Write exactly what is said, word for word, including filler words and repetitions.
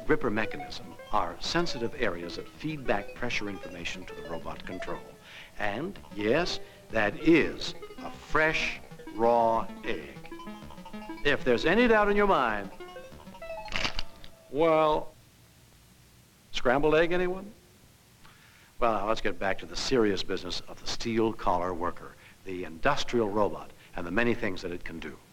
gripper mechanism are sensitive areas that feed back pressure information to the robot control. And, yes, that is a fresh, raw egg. If there's any doubt in your mind, well, scrambled egg, anyone? Well, now let's get back to the serious business of the steel collar worker, the industrial robot, and the many things that it can do.